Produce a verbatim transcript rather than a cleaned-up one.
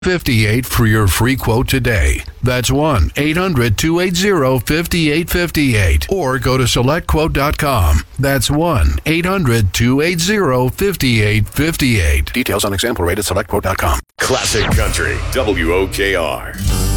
fifty-eight for your free quote today. That's one eight hundred two eight zero five eight five eight. Or go to select quote dot com. That's one eight hundred two eight zero five eight five eight. Details on example rate at select quote dot com. Classic Country, W O K R.